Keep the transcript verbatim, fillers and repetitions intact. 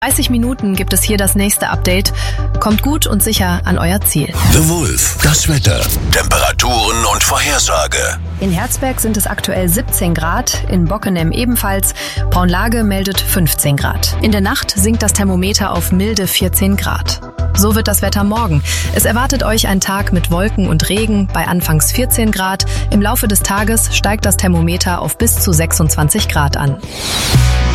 dreißig Minuten gibt es hier das nächste Update. Kommt gut und sicher an euer Ziel. The Wolf, das Wetter, Temperaturen und Vorhersage. In Herzberg sind es aktuell siebzehn Grad, in Bockenem ebenfalls. Braunlage meldet fünfzehn Grad. In der Nacht sinkt das Thermometer auf milde vierzehn Grad. So wird das Wetter morgen. Es erwartet euch ein Tag mit Wolken und Regen bei anfangs vierzehn Grad. Im Laufe des Tages steigt das Thermometer auf bis zu sechsundzwanzig Grad an.